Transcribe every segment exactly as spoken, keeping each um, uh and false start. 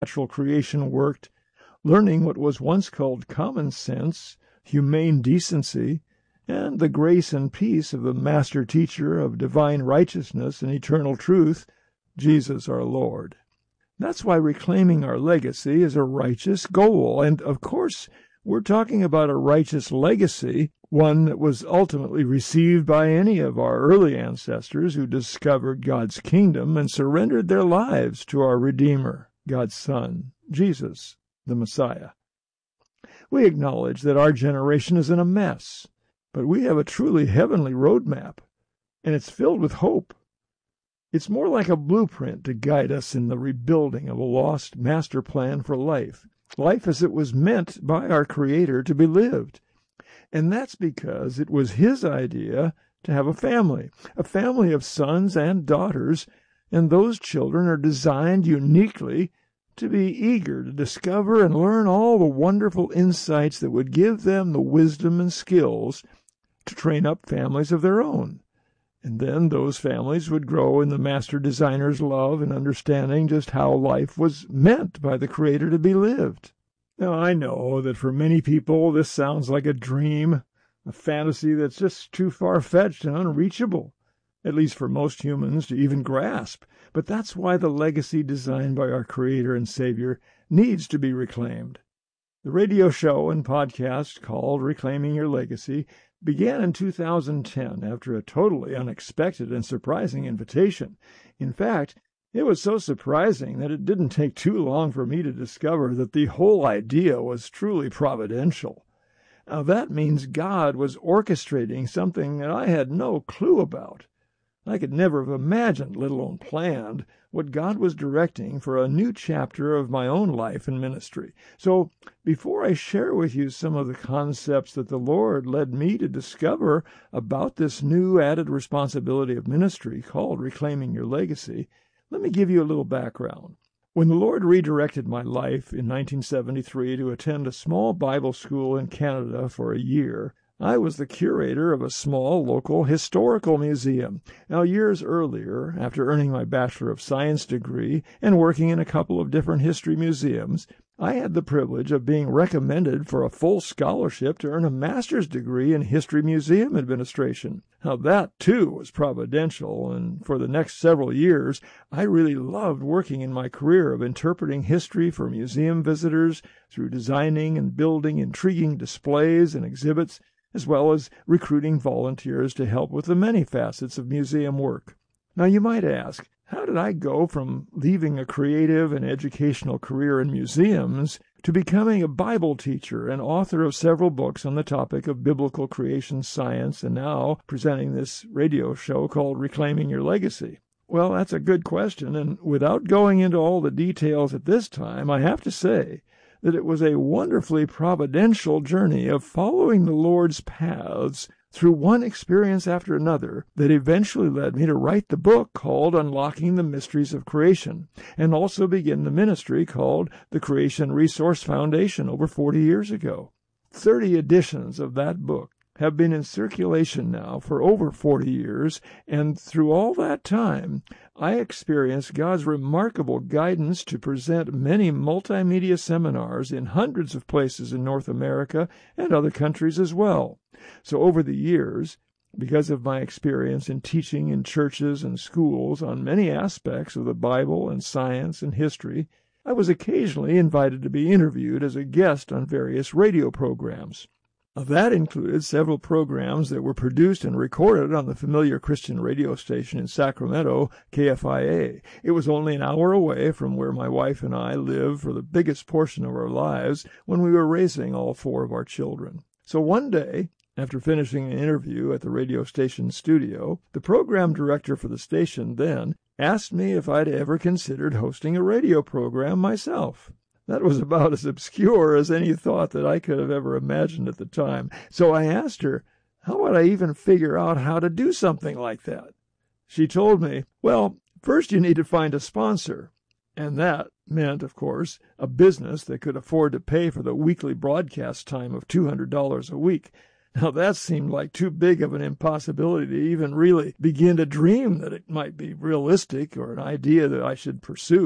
natural creation worked, learning what was once called common sense, humane decency, and the grace and peace of the master teacher of divine righteousness and eternal truth, Jesus our Lord. That's why reclaiming our legacy is a righteous goal, and of course we're talking about a righteous legacy, one that was ultimately received by any of our early ancestors who discovered God's kingdom and surrendered their lives to our Redeemer, God's Son, Jesus, the Messiah. We acknowledge that our generation is in a mess, but we have a truly heavenly roadmap, and it's filled with hope. It's more like a blueprint to guide us in the rebuilding of a lost master plan for life, life as it was meant by our Creator to be lived. And that's because it was His idea to have a family, a family of sons and daughters, and those children are designed uniquely to be eager to discover and learn all the wonderful insights that would give them the wisdom and skills to train up families of their own. And then those families would grow in the master designer's love and understanding just how life was meant by the Creator to be lived. Now, I know that for many people this sounds like a dream, a fantasy that's just too far-fetched and unreachable, at least for most humans to even grasp. But that's why the legacy designed by our Creator and Savior needs to be reclaimed. The radio show and podcast called Reclaiming Your Legacy began in two thousand ten after a totally unexpected and surprising invitation. In fact, it was so surprising that it didn't take too long for me to discover that the whole idea was truly providential. Now, that means God was orchestrating something that I had no clue about. I could never have imagined, let alone planned, what God was directing for a new chapter of my own life and ministry. So, before I share with you some of the concepts that the Lord led me to discover about this new added responsibility of ministry called Reclaiming Your Legacy, let me give you a little background. When the Lord redirected my life in nineteen seventy-three to attend a small Bible school in Canada for a year, I was the curator of a small local historical museum. Now, years earlier, after earning my Bachelor of Science degree and working in a couple of different history museums, I had the privilege of being recommended for a full scholarship to earn a master's degree in history museum administration. Now, that, too, was providential, and for the next several years, I really loved working in my career of interpreting history for museum visitors through designing and building intriguing displays and exhibits, as well as recruiting volunteers to help with the many facets of museum work. Now, you might ask, how did I go from leaving a creative and educational career in museums to becoming a Bible teacher and author of several books on the topic of biblical creation science and now presenting this radio show called Reclaiming Your Legacy? Well, that's a good question, and without going into all the details at this time, I have to say that it was a wonderfully providential journey of following the Lord's paths through one experience after another that eventually led me to write the book called Unlocking the Mysteries of Creation, and also begin the ministry called the Creation Resource Foundation over forty years ago. Thirty editions of that book have been in circulation now for over forty years, and through all that time, I experienced God's remarkable guidance to present many multimedia seminars in hundreds of places in North America and other countries as well. So over the years, because of my experience in teaching in churches and schools on many aspects of the Bible and science and history, I was occasionally invited to be interviewed as a guest on various radio programs. That included several programs that were produced and recorded on the familiar Christian radio station in Sacramento, K F I A. It was only an hour away from where my wife and I lived for the biggest portion of our lives when we were raising all four of our children. So one day, after finishing an interview at the radio station studio, the program director for the station then asked me if I'd ever considered hosting a radio program myself. That was about as obscure as any thought that I could have ever imagined at the time. So I asked her, how would I even figure out how to do something like that? She told me, well, first you need to find a sponsor. And that meant, of course, a business that could afford to pay for the weekly broadcast time of two hundred dollars a week. Now, that seemed like too big of an impossibility to even really begin to dream that it might be realistic or an idea that I should pursue.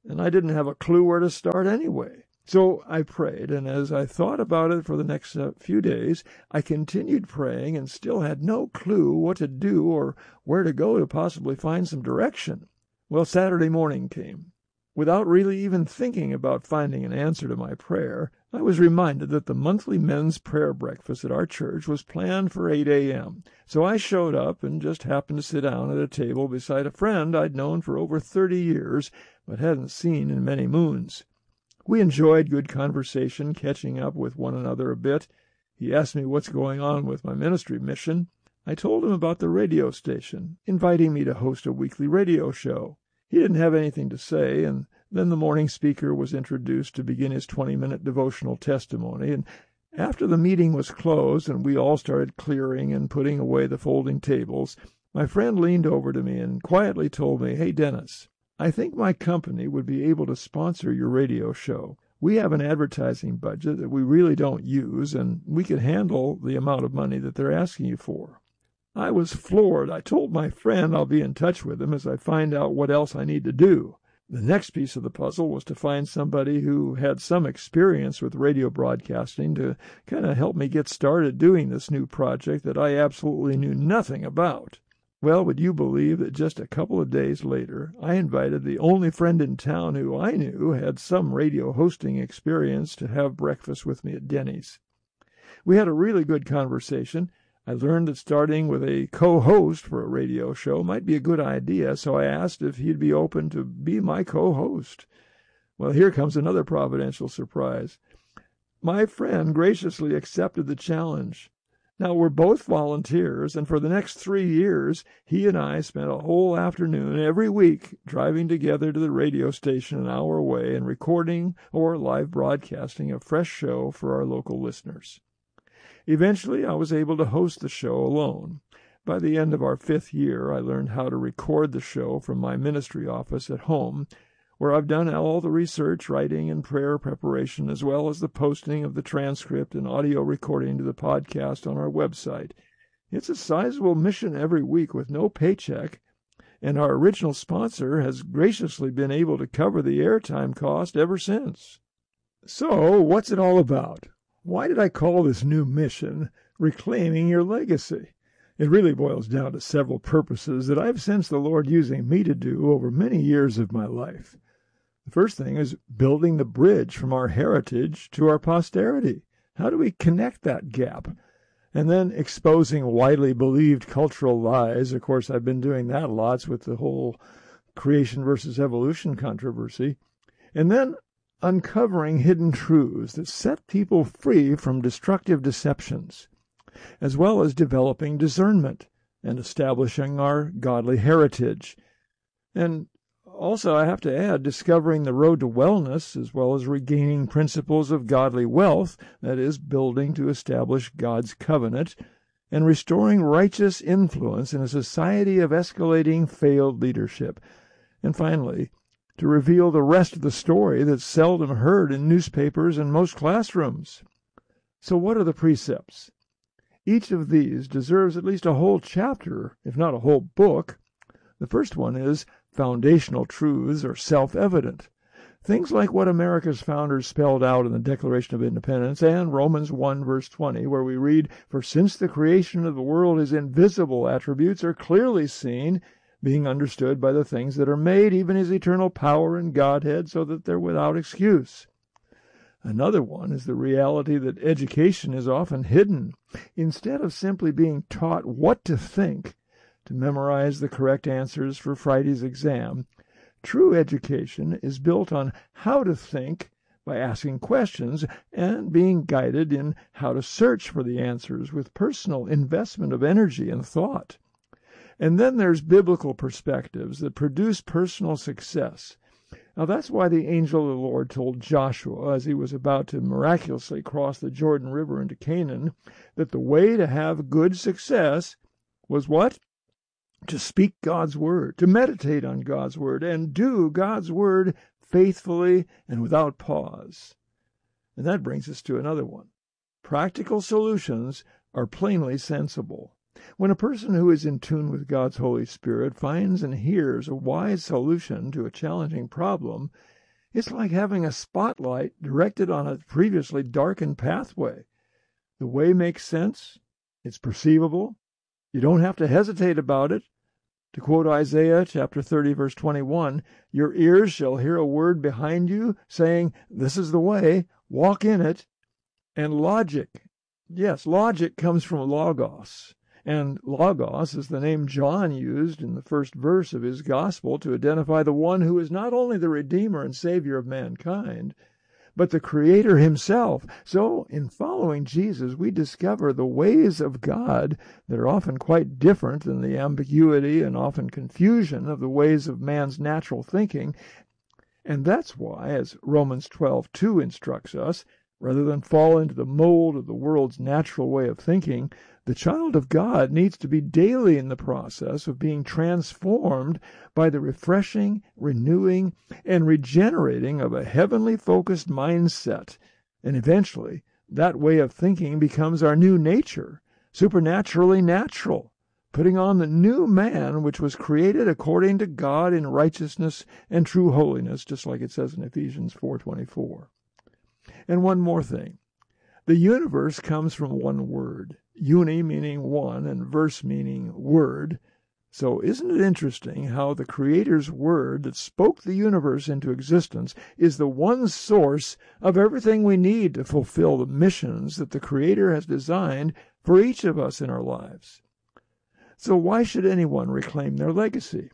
and I didn't have a clue where to start anyway. So I prayed, and as I thought about it for the next uh, few days, I continued praying and still had no clue what to do or where to go to possibly find some direction. Well, Saturday morning came. Without really even thinking about finding an answer to my prayer, I was reminded that the monthly men's prayer breakfast at our church was planned for eight a.m. So I showed up and just happened to sit down at a table beside a friend I'd known for over thirty years, but hadn't seen in many moons. We enjoyed good conversation, catching up with one another a bit. He asked me what's going on with my ministry mission. I told him about the radio station, inviting me to host a weekly radio show. He didn't have anything to say, and then the morning speaker was introduced to begin his twenty-minute devotional testimony, and after the meeting was closed and we all started clearing and putting away the folding tables, my friend leaned over to me and quietly told me, "Hey, Dennis, I think my company would be able to sponsor your radio show. We have an advertising budget that we really don't use, and we could handle the amount of money that they're asking you for." I was floored. I told my friend I'll be in touch with him as I find out what else I need to do. The next piece of the puzzle was to find somebody who had some experience with radio broadcasting to kind of help me get started doing this new project that I absolutely knew nothing about. Well, would you believe that just a couple of days later, I invited the only friend in town who I knew had some radio hosting experience to have breakfast with me at Denny's. We had a really good conversation. I learned that starting with a co-host for a radio show might be a good idea, so I asked if he'd be open to be my co-host. Well, here comes another providential surprise. My friend graciously accepted the challenge. Now, we're both volunteers, and for the next three years, he and I spent a whole afternoon every week driving together to the radio station an hour away and recording or live broadcasting a fresh show for our local listeners. Eventually, I was able to host the show alone. By the end of our fifth year, I learned how to record the show from my ministry office at home, where I've done all the research, writing, and prayer preparation, as well as the posting of the transcript and audio recording to the podcast on our website. It's a sizable mission every week with no paycheck, and our original sponsor has graciously been able to cover the airtime cost ever since. So, what's it all about? Why did I call this new mission Reclaiming Your Legacy? It really boils down to several purposes that I've sensed the Lord using me to do over many years of my life. The first thing is building the bridge from our heritage to our posterity. How do we connect that gap? And then exposing widely believed cultural lies. Of course, I've been doing that lots with the whole creation versus evolution controversy. And then uncovering hidden truths that set people free from destructive deceptions, as well as developing discernment and establishing our godly heritage. And also, I have to add, discovering the road to wellness, as well as regaining principles of godly wealth, that is, building to establish God's covenant, and restoring righteous influence in a society of escalating failed leadership. And finally, to reveal the rest of the story that's seldom heard in newspapers and most classrooms. So what are the precepts? Each of these deserves at least a whole chapter, if not a whole book. The first one is foundational truths are self-evident. Things like what America's founders spelled out in the Declaration of Independence and Romans one verse twenty, where we read, "For since the creation of the world his invisible attributes are clearly seen, being understood by the things that are made, even his eternal power and Godhead, so that they're without excuse." Another one is the reality that education is often hidden. Instead of simply being taught what to think, to memorize the correct answers for Friday's exam, true education is built on how to think by asking questions and being guided in how to search for the answers with personal investment of energy and thought. And then there's biblical perspectives that produce personal success. Now that's why the angel of the Lord told Joshua, as he was about to miraculously cross the Jordan River into Canaan, that the way to have good success was what? To speak God's word, to meditate on God's word, and do God's word faithfully and without pause. And that brings us to another one. Practical solutions are plainly sensible. When a person who is in tune with God's Holy Spirit finds and hears a wise solution to a challenging problem, It's like having a spotlight directed on a previously darkened pathway. The way makes sense. It's perceivable. You don't have to hesitate about it. To quote Isaiah chapter thirty, verse twenty-one, your ears shall hear a word behind you saying, this is the way, walk in it. And logic, yes, logic comes from logos. And logos is the name John used in the first verse of his gospel to identify the one who is not only the Redeemer and Savior of mankind, but the Creator himself. So, in following Jesus, we discover the ways of God that are often quite different than the ambiguity and often confusion of the ways of man's natural thinking. And that's why, as Romans twelve two instructs us, rather than fall into the mold of the world's natural way of thinking, the child of God needs to be daily in the process of being transformed by the refreshing, renewing, and regenerating of a heavenly focused mindset. And eventually, that way of thinking becomes our new nature, supernaturally natural, putting on the new man which was created according to God in righteousness and true holiness, just like it says in Ephesians four twenty-four. And one more thing. The universe comes from one word, uni meaning one and verse meaning word. So isn't it interesting how the Creator's word that spoke the universe into existence is the one source of everything we need to fulfill the missions that the Creator has designed for each of us in our lives? So why should anyone reclaim their legacy?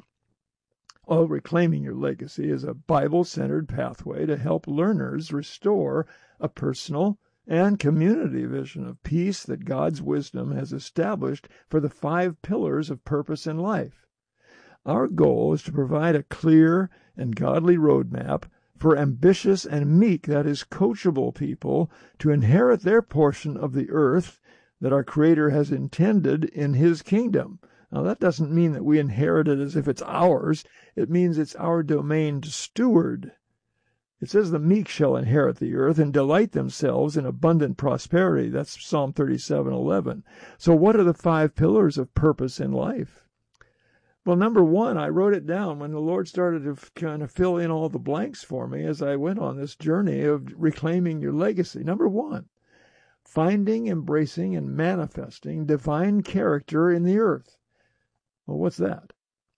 Well, reclaiming your legacy is a Bible-centered pathway to help learners restore a personal and community vision of peace that God's wisdom has established for the five pillars of purpose in life. Our goal is to provide a clear and godly roadmap for ambitious and meek, that is, coachable people to inherit their portion of the earth that our Creator has intended in His kingdom. Now, that doesn't mean that we inherit it as if it's ours. It means it's our domain to steward. It says the meek shall inherit the earth and delight themselves in abundant prosperity. That's Psalm thirty-seven eleven. So what are the five pillars of purpose in life? Well, number one, I wrote it down when the Lord started to kind of fill in all the blanks for me as I went on this journey of reclaiming your legacy. Number one, finding, embracing, and manifesting divine character in the earth. Well, what's that?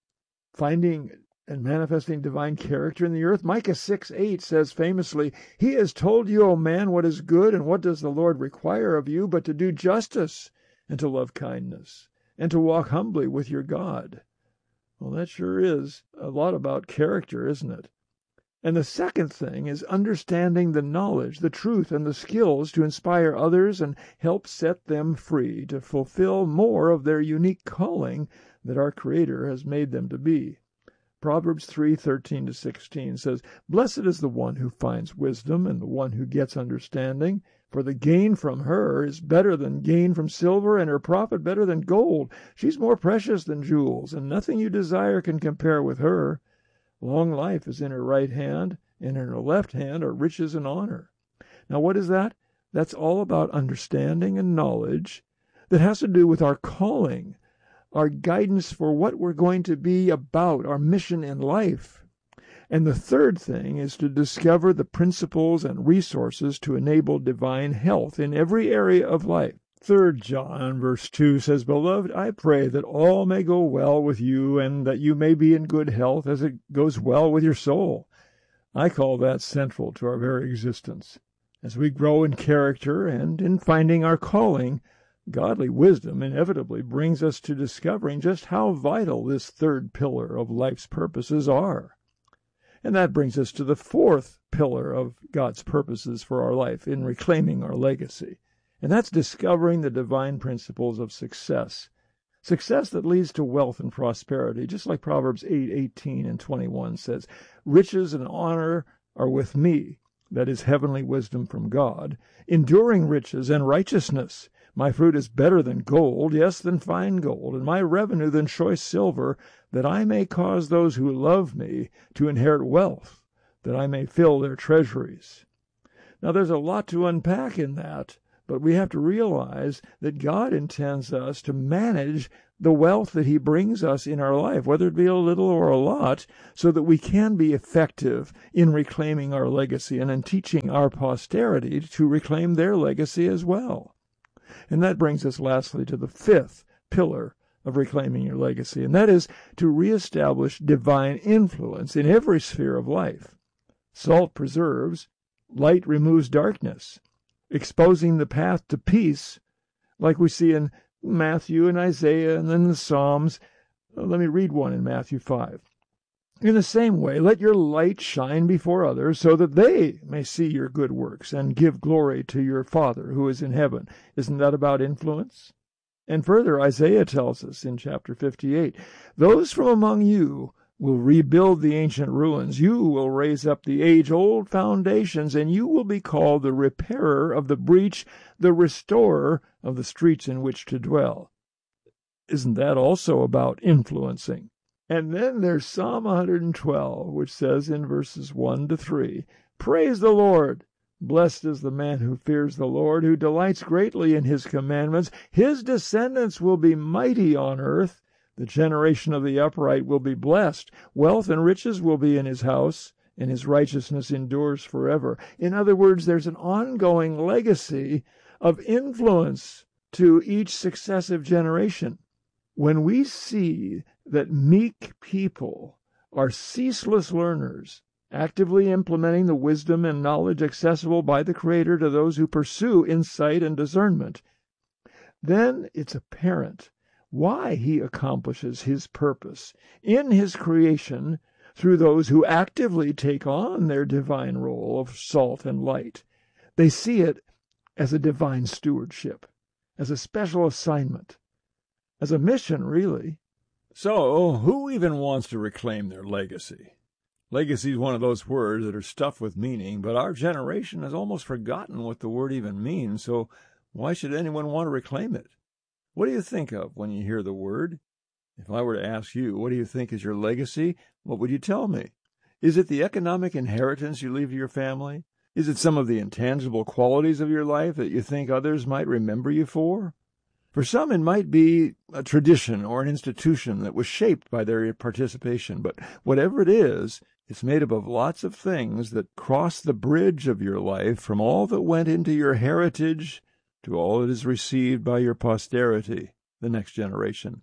Finding and manifesting divine character in the earth? Micah six eight says famously, He has told you, O man, what is good, and what does the Lord require of you, but to do justice, and to love kindness, and to walk humbly with your God. Well, that sure is a lot about character, isn't it? And the second thing is understanding the knowledge, the truth, and the skills to inspire others and help set them free to fulfill more of their unique calling that our Creator has made them to be. Proverbs three thirteen to sixteen says, Blessed is the one who finds wisdom and the one who gets understanding, for the gain from her is better than gain from silver, and her profit better than gold. She's more precious than jewels, and nothing you desire can compare with her. Long life is in her right hand, and in her left hand are riches and honor. Now what is that? That's all about understanding and knowledge that has to do with our calling, our guidance for what we're going to be about, our mission in life. And the third thing is to discover the principles and resources to enable divine health in every area of life. Third John verse two says, Beloved, I pray that all may go well with you, and that you may be in good health as it goes well with your soul. I call that central to our very existence. As we grow in character and in finding our calling, godly wisdom inevitably brings us to discovering just how vital this third pillar of life's purposes are. And that brings us to the fourth pillar of God's purposes for our life in reclaiming our legacy. And that's discovering the divine principles of success. Success that leads to wealth and prosperity, just like Proverbs eight eighteen and twenty-one says, Riches and honor are with me, that is heavenly wisdom from God, enduring riches and righteousness. My fruit is better than gold, yes, than fine gold, and my revenue than choice silver, that I may cause those who love me to inherit wealth, that I may fill their treasuries. Now, there's a lot to unpack in that, but we have to realize that God intends us to manage the wealth that he brings us in our life, whether it be a little or a lot, so that we can be effective in reclaiming our legacy and in teaching our posterity to reclaim their legacy as well. And that brings us lastly to the fifth pillar of reclaiming your legacy, and that is to reestablish divine influence in every sphere of life. Salt preserves, light removes darkness, exposing the path to peace, like we see in Matthew and Isaiah and then the Psalms. Let me read one in Matthew five. In the same way, let your light shine before others, so that they may see your good works and give glory to your Father who is in heaven. Isn't that about influence? And further, Isaiah tells us in chapter fifty-eight, those from among you will rebuild the ancient ruins. You will raise up the age-old foundations, and you will be called the repairer of the breach, the restorer of the streets in which to dwell. Isn't that also about influencing? And then there's Psalm one hundred twelve, which says in verses one to three, praise the Lord! Blessed is the man who fears the Lord, who delights greatly in his commandments. His descendants will be mighty on earth. The generation of the upright will be blessed. Wealth and riches will be in his house, and his righteousness endures forever. In other words, there's an ongoing legacy of influence to each successive generation. When we see that meek people are ceaseless learners, actively implementing the wisdom and knowledge accessible by the Creator to those who pursue insight and discernment, then it's apparent why he accomplishes his purpose in his creation through those who actively take on their divine role of salt and light. They see it as a divine stewardship, as a special assignment, as a mission, really. So, who even wants to reclaim their legacy? Legacy is one of those words that are stuffed with meaning, but our generation has almost forgotten what the word even means, so why should anyone want to reclaim it? What do you think of when you hear the word? If I were to ask you, what do you think is your legacy? What would you tell me? Is it the economic inheritance you leave to your family? Is it some of the intangible qualities of your life that you think others might remember you for? For some, it might be a tradition or an institution that was shaped by their participation, but whatever it is, it's made up of lots of things that cross the bridge of your life from all that went into your heritage to all that is received by your posterity, the next generation.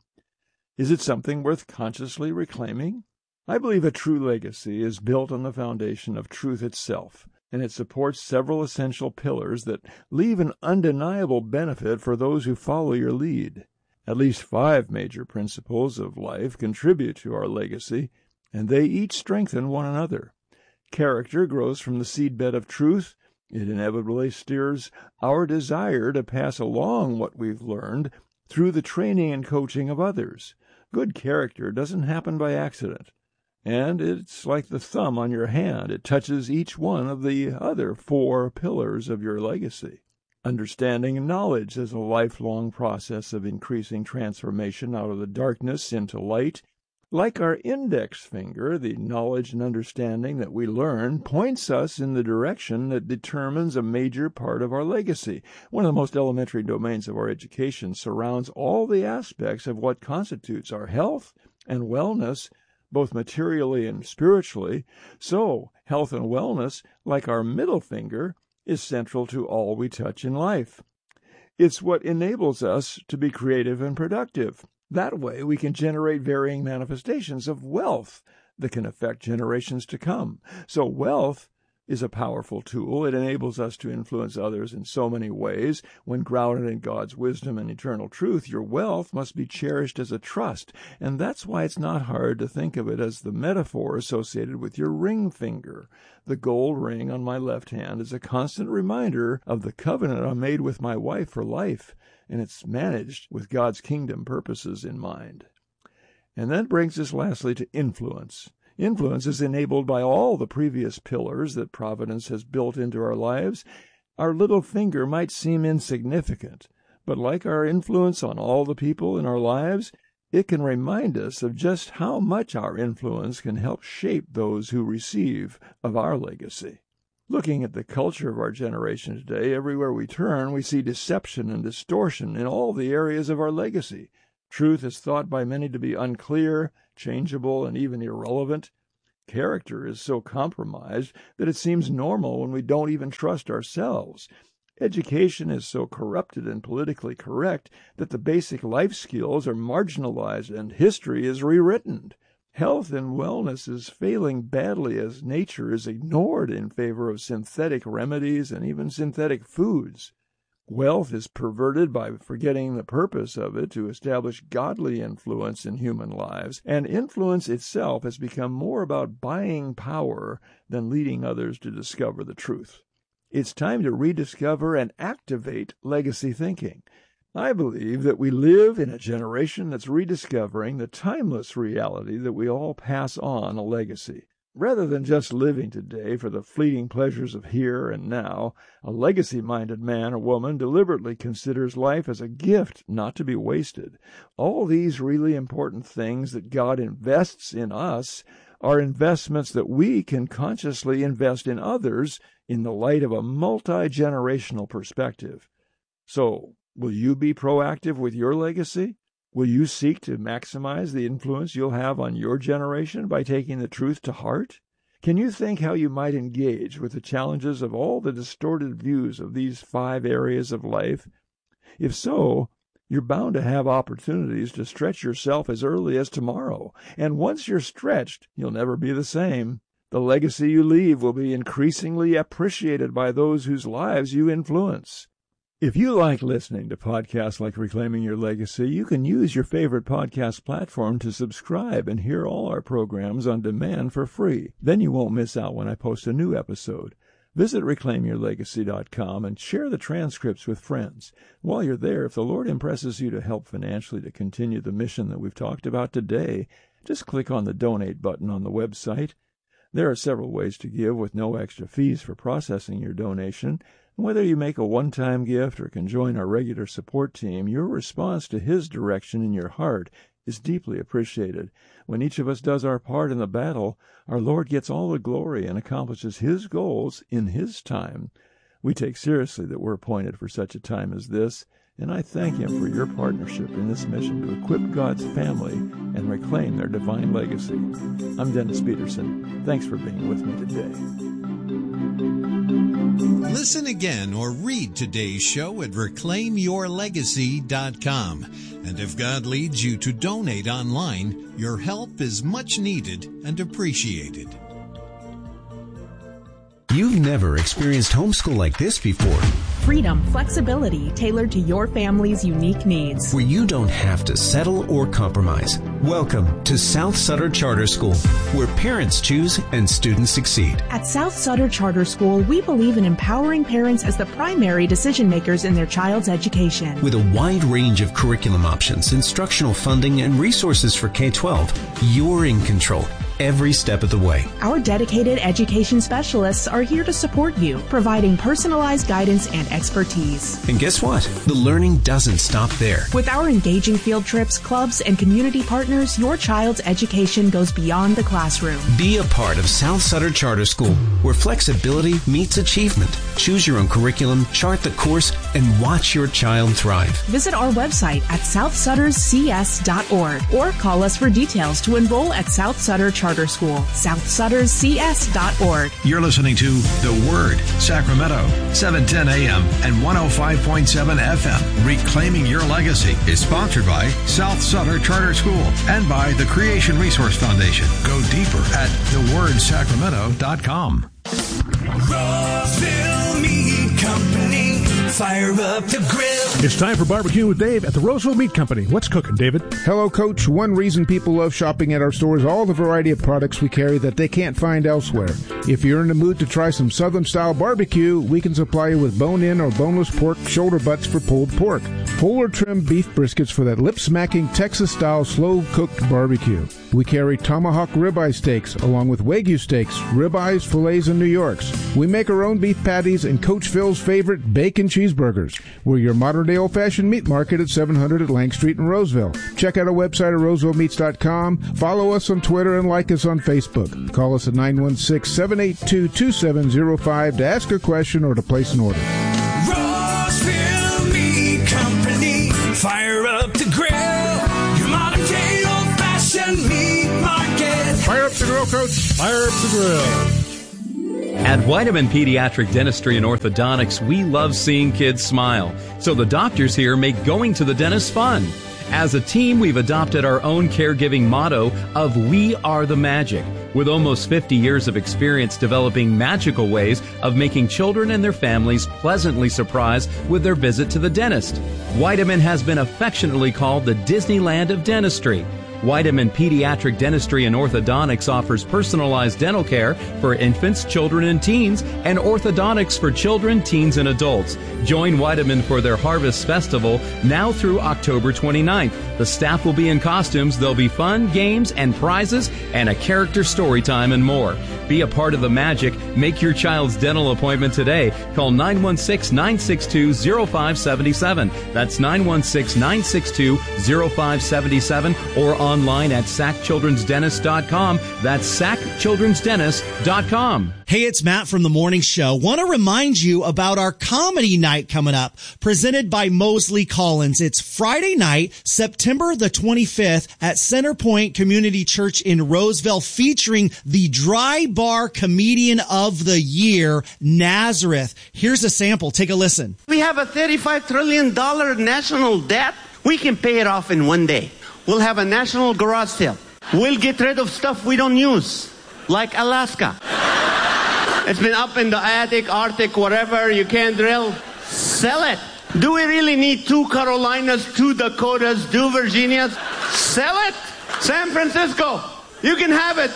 Is it something worth consciously reclaiming? I believe a true legacy is built on the foundation of truth itself, and it supports several essential pillars that leave an undeniable benefit for those who follow your lead. At least five major principles of life contribute to our legacy, and they each strengthen one another. Character grows from the seedbed of truth. It inevitably steers our desire to pass along what we've learned through the training and coaching of others. Good character doesn't happen by accident, and it's like the thumb on your hand. It touches each one of the other four pillars of your legacy. Understanding and knowledge is a lifelong process of increasing transformation out of the darkness into light. Like our index finger, the knowledge and understanding that we learn points us in the direction that determines a major part of our legacy. One of the most elementary domains of our education surrounds all the aspects of what constitutes our health and wellness, both materially and spiritually. So, health and wellness, like our middle finger, is central to all we touch in life. It's what enables us to be creative and productive. That way, we can generate varying manifestations of wealth that can affect generations to come. So wealth is a powerful tool. It enables us to influence others in so many ways. When grounded in God's wisdom and eternal truth, your wealth must be cherished as a trust, and that's why it's not hard to think of it as the metaphor associated with your ring finger. The gold ring on my left hand is a constant reminder of the covenant I made with my wife for life, and it's managed with God's kingdom purposes in mind. And that brings us lastly to influence. Influence is enabled by all the previous pillars that Providence has built into our lives. Our little finger might seem insignificant, but like our influence on all the people in our lives, it can remind us of just how much our influence can help shape those who receive of our legacy. Looking at the culture of our generation today, everywhere we turn, we see deception and distortion in all the areas of our legacy. Truth is thought by many to be unclear, changeable, and even irrelevant. Character is so compromised that it seems normal when we don't even trust ourselves. Education is so corrupted and politically correct that the basic life skills are marginalized and history is rewritten. Health and wellness is failing badly as nature is ignored in favor of synthetic remedies and even synthetic foods. Wealth is perverted by forgetting the purpose of it to establish godly influence in human lives, and influence itself has become more about buying power than leading others to discover the truth. It's time to rediscover and activate legacy thinking. I believe that we live in a generation that's rediscovering the timeless reality that we all pass on a legacy. Rather than just living today for the fleeting pleasures of here and now, a legacy-minded man or woman deliberately considers life as a gift not to be wasted. All these really important things that God invests in us are investments that we can consciously invest in others in the light of a multi-generational perspective. So, will you be proactive with your legacy? Will you seek to maximize the influence you'll have on your generation by taking the truth to heart? Can you think how you might engage with the challenges of all the distorted views of these five areas of life? If so, you're bound to have opportunities to stretch yourself as early as tomorrow, and once you're stretched, you'll never be the same. The legacy you leave will be increasingly appreciated by those whose lives you influence. If you like listening to podcasts like Reclaiming Your Legacy, you can use your favorite podcast platform to subscribe and hear all our programs on demand for free. Then you won't miss out when I post a new episode. Visit reclaim your legacy dot com and share the transcripts with friends. While you're there, if the Lord impresses you to help financially to continue the mission that we've talked about today, just click on the donate button on the website. There are several ways to give with no extra fees for processing your donation. Whether you make a one-time gift or can join our regular support team, your response to His direction in your heart is deeply appreciated. When each of us does our part in the battle, our Lord gets all the glory and accomplishes His goals in His time. We take seriously that we're appointed for such a time as this, and I thank Him for your partnership in this mission to equip God's family and reclaim their divine legacy. I'm Dennis Peterson. Thanks for being with me today. Listen again or read today's show at reclaim your legacy dot com. And if God leads you to donate online, your help is much needed and appreciated. You've never experienced homeschool like this before. Freedom, flexibility tailored to your family's unique needs. Where you don't have to settle or compromise. Welcome to South Sutter Charter School, where parents choose and students succeed. At South Sutter Charter School, we believe in empowering parents as the primary decision makers in their child's education. With a wide range of curriculum options, instructional funding, and resources for K twelve, you're in control every step of the way. Our dedicated education specialists are here to support you, providing personalized guidance and expertise. And guess what? The learning doesn't stop there. With our engaging field trips, clubs, and community partners, your child's education goes beyond the classroom. Be a part of South Sutter Charter School, where flexibility meets achievement. Choose your own curriculum, chart the course, and watch your child thrive. Visit our website at south sutters c s dot org or call us for details to enroll at South Sutter Charter School, south sutters c s dot org. You're listening to The Word, Sacramento, seven ten a m and one oh five point seven F M. Reclaiming Your Legacy is sponsored by South Sutter Charter School and by the Creation Resource Foundation. Go deeper at the word sacramento dot com. Roseville Meat Company, fire up the grill. It's time for Barbecue with Dave at the Roseville Meat Company. What's cooking, David? Hello, Coach. One reason people love shopping at our store is all the variety of products we carry that they can't find elsewhere. If you're in the mood to try some Southern-style barbecue, we can supply you with bone-in or boneless pork shoulder butts for pulled pork, full or trim beef briskets for that lip-smacking Texas-style slow-cooked barbecue. We carry tomahawk ribeye steaks along with Wagyu steaks, ribeyes, fillets, and New Yorks. We make our own beef patties and Coach Phil's favorite bacon cheeseburgers. We're your modern-day old-fashioned meat market at seven hundred at Lang Street in Roseville. Check out our website at roseville meats dot com. Follow us on Twitter and like us on Facebook. Call us at nine one six, seven eight two, two seven zero five to ask a question or to place an order. Roseville Meat Company, fire up the grill. Coach, fire up the grill. At Vitamin Pediatric Dentistry and Orthodontics, we love seeing kids smile. So the doctors here make going to the dentist fun. As a team, we've adopted our own caregiving motto of We Are the Magic, with almost fifty years of experience developing magical ways of making children and their families pleasantly surprised with their visit to the dentist. Vitamin has been affectionately called the Disneyland of dentistry. Vitamin Pediatric Dentistry and Orthodontics offers personalized dental care for infants, children, and teens, and orthodontics for children, teens, and adults. Join Vitamin for their Harvest Festival now through October twenty-ninth. The staff will be in costumes. There'll be fun, games, and prizes, and a character story time and more. Be a part of the magic. Make your child's dental appointment today. Call nine one six, nine six two, zero five seven seven. That's nine one six, nine six two, zero five seven seven, or online at sac children's dentist dot com. That's sac children's dentist dot com. Hey, it's Matt from The Morning Show. Want to remind you about our comedy night coming up, presented by Mosley Collins. It's Friday night, September the twenty-fifth at Centerpoint Community Church in Roseville, featuring the Dry Bar Comedian of the Year, Nazareth. Here's a sample. Take a listen. We have a thirty-five trillion dollars national debt. We can pay it off in one day. We'll have a national garage sale. We'll get rid of stuff we don't use, like Alaska. It's been up in the attic, Arctic, whatever, you can't drill. Sell it. Do we really need two Carolinas, two Dakotas, two Virginias? Sell it. San Francisco, you can have it.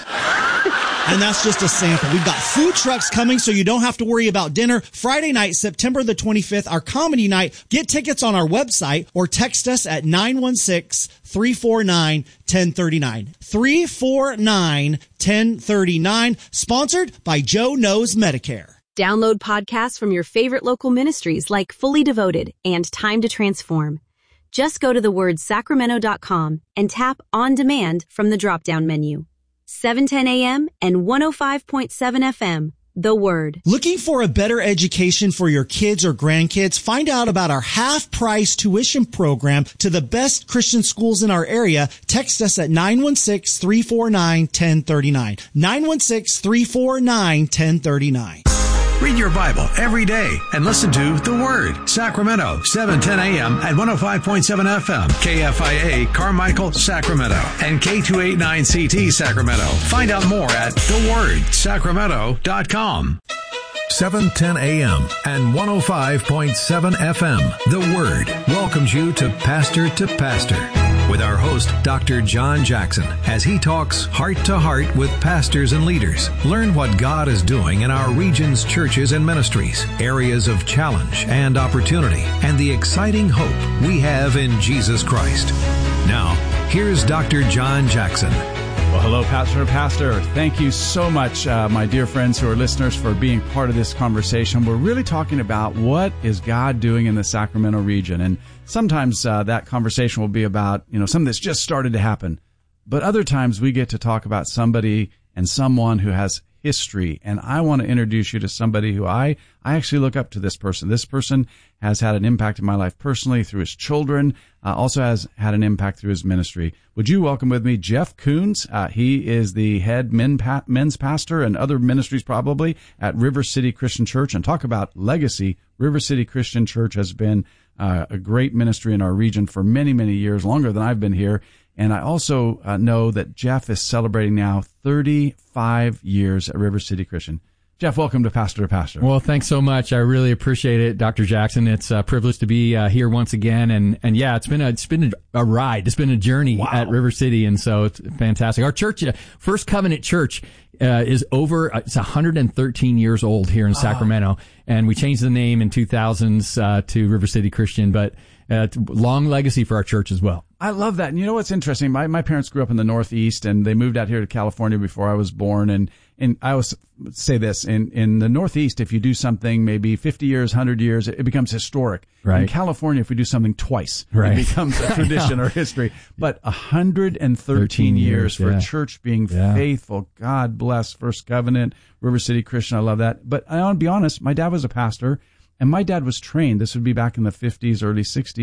And that's just a sample. We've got food trucks coming, so you don't have to worry about dinner. Friday night, September the twenty-fifth, our comedy night. Get tickets on our website or text us at nine one six, three four nine, one zero three nine. three four nine, one zero three nine. Sponsored by Joe Knows Medicare. Download podcasts from your favorite local ministries like Fully Devoted and Time to Transform. Just go to the word sacramento dot com and tap On Demand from the drop-down menu. seven ten a.m. and one oh five point seven F M. The Word. Looking for a better education for your kids or grandkids? Find out about our half-price tuition program to the best Christian schools in our area. Text us at nine one six, three four nine, one zero three nine. nine one six, three four nine, one zero three nine. Read your Bible every day and listen to The Word. Sacramento, seven ten a.m. at one oh five point seven F M. K F I A, Carmichael, Sacramento. And K two eighty-nine C T, Sacramento. Find out more at the word sacramento dot com. seven ten a.m. and one oh five point seven F M. The Word welcomes you to Pastor to Pastor with our host, Doctor John Jackson, as he talks heart to heart with pastors and leaders. Learn what God is doing in our region's churches and ministries, areas of challenge and opportunity, and the exciting hope we have in Jesus Christ. Now, here's Doctor John Jackson. Well, hello, Pastor to Pastor. Thank you so much, uh, my dear friends who are listeners, for being part of this conversation. We're really talking about what is God doing in the Sacramento region. And sometimes uh, that conversation will be about, you know, something that's just started to happen. But other times we get to talk about somebody and someone who has history. And I want to introduce you to somebody who I, I actually look up to this person. This person has had an impact in my life personally through his children, uh, also has had an impact through his ministry. Would you welcome with me Jeff Coons? Uh, he is the head men pa- men's pastor and other ministries probably at River City Christian Church. And talk about legacy. River City Christian Church has been uh, a great ministry in our region for many, many years, longer than I've been here. And I also uh, know that Jeff is celebrating now thirty-five years at River City Christian. Jeff, welcome to Pastor to Pastor. Well, thanks so much. I really appreciate it, Doctor Jackson. It's a privilege to be uh, here once again. And, and yeah, it's been a, it's been a ride. It's been a journey wow. at River City. And so it's fantastic. Our church, uh, First Covenant Church, uh, is over, uh, it's one hundred thirteen years old here in Sacramento. Oh. And we changed the name in two thousands, uh, to River City Christian, but uh, long legacy for our church as well. I love that. And you know what's interesting? My my parents grew up in the Northeast, and they moved out here to California before I was born. And, and I always say this, in, in the Northeast, if you do something maybe fifty years, one hundred years, it becomes historic. Right. In California, if we do something twice, right. it becomes a tradition or history. But one hundred thirteen years for yeah. a church being yeah. faithful. God bless First Covenant, River City Christian. I love that. But I want to be honest, my dad was a pastor, and my dad was trained. This would be back in the fifties, early sixties.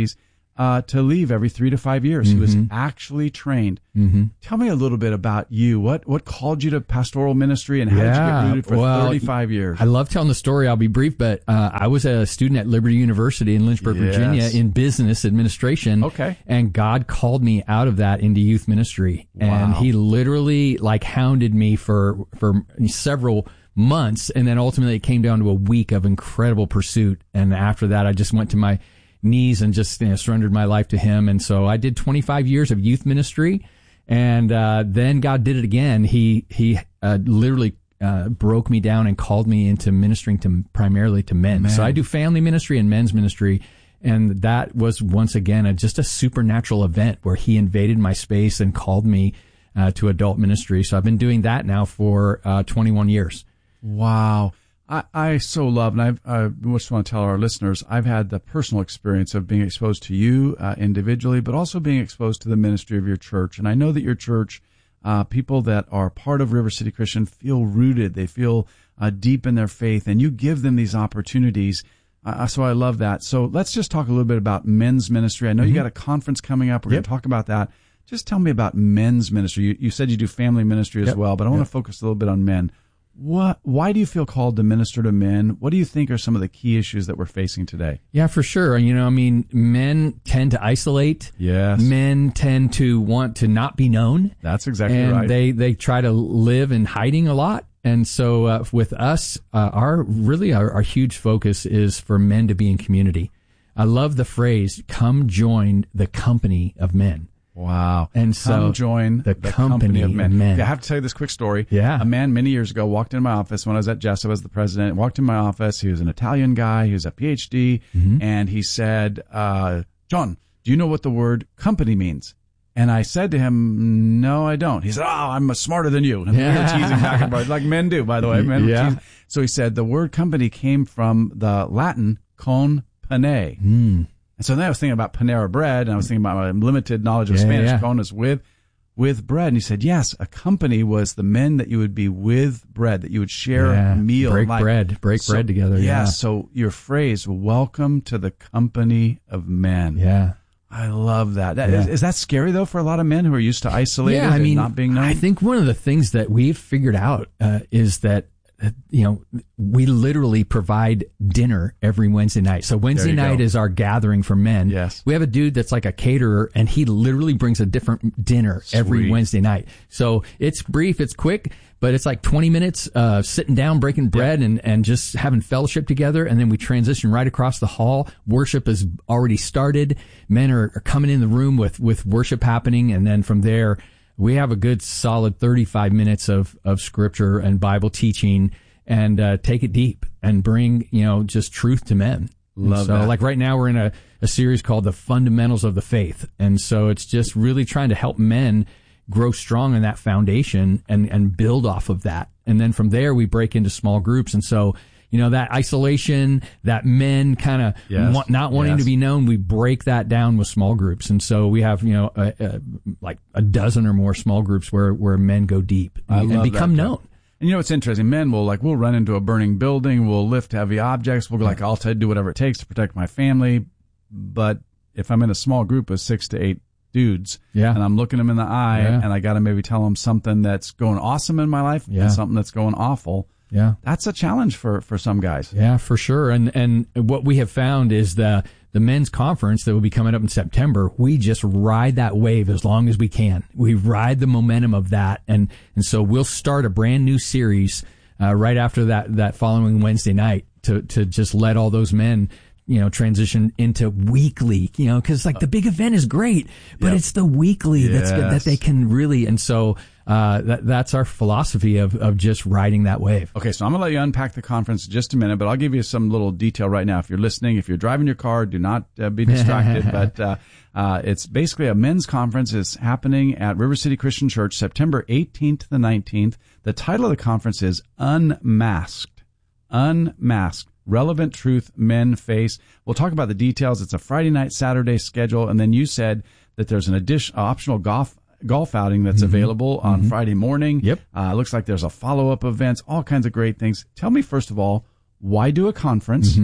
uh, to leave every three to five years. Mm-hmm. He was actually trained. Mm-hmm. Tell me a little bit about you. What what called you to pastoral ministry, and how yeah, did you get rooted for well, thirty-five years? I love telling the story. I'll be brief, but uh, I was a student at Liberty University in Lynchburg, yes. Virginia, in business administration. Okay. And God called me out of that into youth ministry. Wow. And he literally like hounded me for, for several months. And then ultimately it came down to a week of incredible pursuit. And after that, I just went to my knees and just, you know, surrendered my life to him. And so I did twenty-five years of youth ministry. And, uh, then God did it again. He, he, uh, literally, uh, broke me down and called me into ministering to primarily to men. Man. So I do family ministry and men's ministry. And that was once again a, just a supernatural event where he invaded my space and called me, uh, to adult ministry. So I've been doing that now for, uh, twenty-one years. Wow. I, I so love, and I've, I just want to tell our listeners, I've had the personal experience of being exposed to you uh, individually, but also being exposed to the ministry of your church. And I know that your church, uh, people that are part of River City Christian feel rooted. They feel uh, deep in their faith, and you give them these opportunities. Uh, so I love that. So let's just talk a little bit about men's ministry. I know mm-hmm. you got a conference coming up. We're yep. going to talk about that. Just tell me about men's ministry. You, you said you do family ministry as yep. well, but I want yep. to focus a little bit on men. What? Why do you feel called to minister to men? What do you think are some of the key issues that we're facing today? Yeah, for sure. You know, I mean, men tend to isolate. Yes. Men tend to want to not be known. That's exactly and right. They they try to live in hiding a lot. And so uh, with us, uh, our really our, our huge focus is for men to be in community. I love the phrase, come join the company of men. Wow. And so Come join the, the company, company of men. men. I have to tell you this quick story. Yeah. A man many years ago walked into my office when I was at Jessup as the president, walked in my office. He was an Italian guy. He was a P H D. Mm-hmm. And he said, uh, John, do you know what the word company means? And I said to him, no, I don't. He said, oh, I'm smarter than you. And yeah. we were teasing back and forth, like men do, by the way. Men yeah. So he said the word company came from the Latin con pane. Mm. And so then I was thinking about Panera Bread, and I was thinking about my limited knowledge of yeah, Spanish. yeah. Con is with, with bread. And he said, yes, a company was the men that you would be with bread, that you would share yeah. a meal. Break like, bread, break so, bread together. Yeah, Yeah. So your phrase, welcome to the company of men. Yeah. I love that. that yeah. is, is that scary, though, for a lot of men who are used to isolating yeah, I mean, and not being known? I think one of the things that we've figured out uh, is that you know, we literally provide dinner every Wednesday night. So Wednesday night go. is our gathering for men. Yes. We have a dude that's like a caterer, and he literally brings a different dinner Sweet. every Wednesday night. So it's brief, it's quick, but it's like twenty minutes uh sitting down, breaking bread, and, and just having fellowship together. And then we transition right across the hall. Worship has already started. Men are, are coming in the room with, with worship happening. And then from there, we have a good solid thirty-five minutes of, of scripture and Bible teaching, and uh, take it deep and bring, you know, just truth to men. Love so, that. like right now, we're in a, a series called The Fundamentals of the Faith. And so it's just really trying to help men grow strong in that foundation and, and build off of that. And then from there, we break into small groups. And so, you know, that isolation, that men kind of Yes. want, not wanting Yes. to be known, we break that down with small groups. And so we have, you know, a, a, like a dozen or more small groups where, where men go deep I and love become that, known. And you know what's interesting? Men will like, we'll run into a burning building, we'll lift heavy objects, we'll go like, I'll t- do whatever it takes to protect my family. But if I'm in a small group of six to eight dudes, Yeah. and I'm looking them in the eye, Yeah. and I got to maybe tell them something that's going awesome in my life Yeah. and something that's going awful. Yeah. That's a challenge for, for some guys. Yeah, for sure. And and what we have found is the the men's conference that will be coming up in September, we just ride that wave as long as we can. We ride the momentum of that. And and so we'll start a brand new series uh, right after that that following Wednesday night to to just let all those men, you know, transition into weekly, you know, because like the big event is great, but Yep. it's the weekly that's good, that Yes. they can really. And so uh, that that's our philosophy of of just riding that wave. Okay, so I'm going to let you unpack the conference in just a minute, but I'll give you some little detail right now. If you're listening, if you're driving your car, do not uh, be distracted. but uh, uh, it's basically a men's conference. It's happening at River City Christian Church, September eighteenth to the nineteenth. The title of the conference is Unmasked. Unmasked. Relevant truth men face. We'll talk about the details. It's a Friday night, Saturday schedule. And then you said that there's an addition, optional golf golf outing that's Mm-hmm. available on Mm-hmm. Friday morning. Yep. Uh, looks like there's a follow-up events, all kinds of great things. Tell me, first of all, why do a conference? Mm-hmm.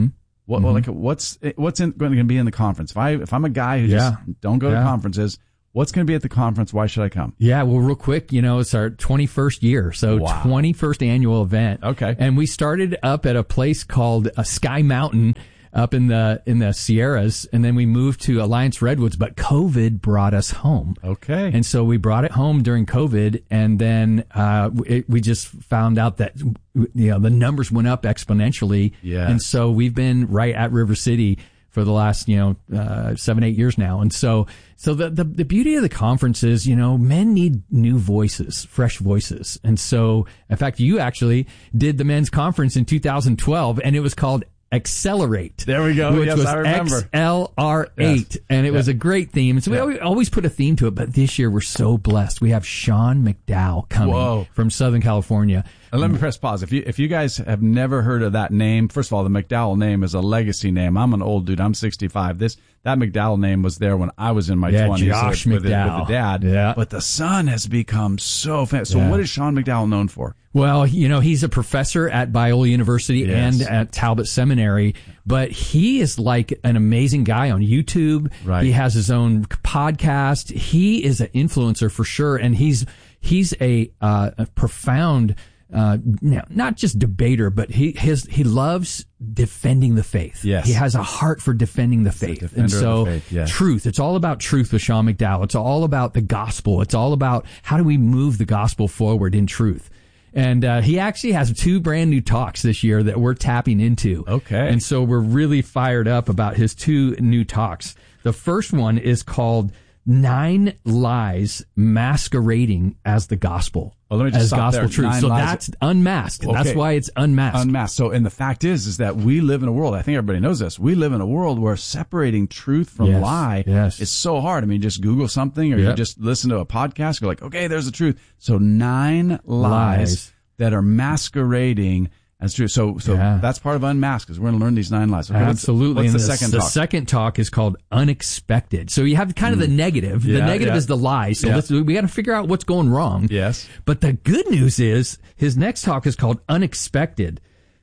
What, Mm-hmm. like, what's what's in, going to be in the conference? If I if I'm a guy who Yeah. just don't go Yeah. to conferences, what's going to be at the conference? Why should I come? Yeah, well, real quick, you know, it's our twenty-first year, so Wow. twenty-first annual event. Okay. And we started up at a place called uh, Sky Mountain up in the in the Sierras, and then we moved to Alliance Redwoods, but COVID brought us home. Okay. And so we brought it home during COVID, and then uh, it, we just found out that, you know, the numbers went up exponentially. Yes. And so we've been right at River City for the last, you know, uh, seven, eight years now. And so, so the, the, the beauty of the conference is, you know, men need new voices, fresh voices. And so, in fact, you actually did the men's conference in two thousand twelve, and it was called Accelerate. There we go. Which Yes, was I remember. X L R eight. Yes. And it was Yeah. a great theme. So we Yeah. always, always put a theme to it, but this year we're so blessed. We have Sean McDowell coming Whoa. from Southern California. And let me press pause. If you if you guys have never heard of that name, first of all, the McDowell name is a legacy name. I'm an old dude. I'm sixty-five. This that McDowell name was there when I was in my Yeah, twenties Josh with, the- McDowell. with the dad. Yeah. But the son has become so famous. So Yeah. what is Sean McDowell known for? Well, you know, he's a professor at Biola University Yes. and at Talbot Seminary, but he is like an amazing guy on YouTube. Right. He has his own podcast. He is an influencer for sure. And he's, he's a, uh, a profound, uh, you know, not just debater, but he, his, he loves defending the faith. Yes. He has a heart for defending the faith. defender And of the so faith, yes. truth, it's all about truth with Sean McDowell. It's all about the gospel. It's all about how do we move the gospel forward in truth. And uh, he actually has two brand new talks this year that we're tapping into. Okay. And so we're really fired up about his two new talks. The first one is called Nine Lies Masquerading as the Gospel. Well, let me just as stop gospel there. truth. Nine So lies- that's unmasked. That's Okay. why it's unmasked. Unmasked. So, and the fact is, is that we live in a world, I think everybody knows this, we live in a world where separating truth from Yes. lie Yes. is so hard. I mean, just Google something or you Yep. just listen to a podcast, you're like, okay, there's the truth. So nine lies, Lies. that are masquerading as truth. So, so Yeah. that's part of Unmasked, is we're going to learn these nine lies. Okay, what's- Absolutely. What's, And the, second the talk? second talk is called Unexpected. So you have kind of the negative. The Yeah, negative yeah. is the lie. So Yeah. let's, we got to figure out what's going wrong. Yes. But the good news is his next talk is called Unexpected.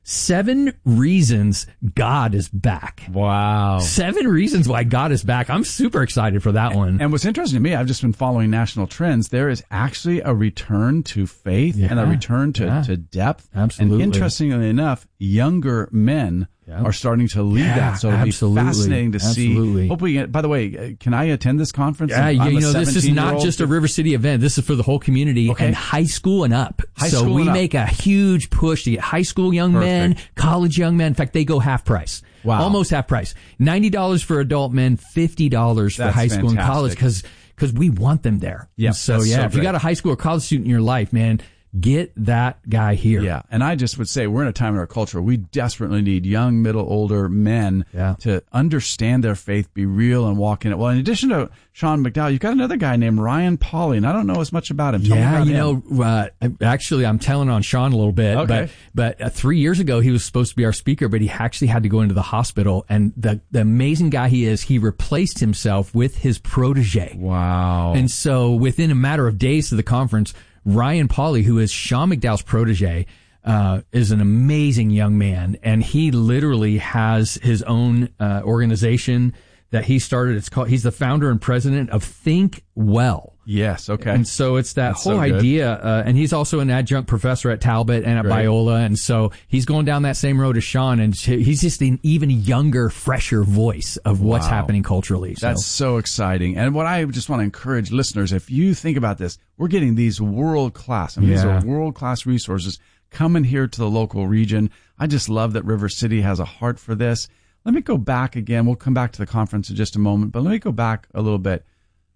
Seven reasons God is back. Wow. Seven reasons why God is back. I'm super excited for that one. And what's interesting to me, I've just been following national trends. There is actually a return to faith Yeah. and a return to, Yeah. to depth. Absolutely. And interestingly enough, younger men Yeah. are starting to lead Yeah, that. So it'll absolutely. be fascinating to Absolutely. see. Hopefully, by the way, uh, can I attend this conference? Yeah, I'm you a know, this is not seventeen-year-old. just a River City event. This is for the whole community Okay. and high school and up. High so school we and up. make a huge push to get high school young men, Perfect. college young men. In fact, they go half price. Wow. Almost half price. ninety dollars for adult men, fifty dollars for That's high school and fantastic. college because because we want them there. Yeah, And so that's yeah, so if you great. got a high school or college student in your life, man, get that guy here. Yeah, and I just would say we're in a time in our culture where we desperately need young, middle, older men Yeah. to understand their faith, be real, and walk in it. Well, in addition to Sean McDowell, you've got another guy named Ryan Pauly, and I don't know as much about him. Tell me Yeah, about you him. know, uh, actually, I'm telling on Sean a little bit, Okay. but but uh, three years ago he was supposed to be our speaker, but he actually had to go into the hospital. And the the amazing guy he is, he replaced himself with his protege. Wow. And so within a matter of days to the conference, Ryan Pauly, who is Sean McDowell's protege, uh, is an amazing young man, and he literally has his own uh, organization that he started. It's called. He's the founder and president of Think Well. Yes, okay. And so it's that That's whole so good. idea, uh, and he's also an adjunct professor at Talbot and at Great. Biola, and so he's going down that same road as Sean, and he's just an even younger, fresher voice of what's Wow. happening culturally. So. That's so exciting. And what I just want to encourage listeners, if you think about this, we're getting these world class, I mean, these Yeah. are world class resources coming here to the local region. I just love that River City has a heart for this. Let me go back again. We'll come back to the conference in just a moment, but let me go back a little bit.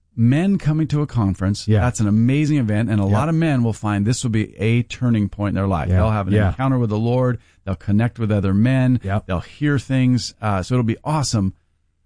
Men coming to a conference, Yeah. that's an amazing event, and a Yeah. lot of men will find this will be a turning point in their life. Yeah. They'll have an Yeah. encounter with the Lord, they'll connect with other men, Yep. they'll hear things, uh, so it'll be awesome.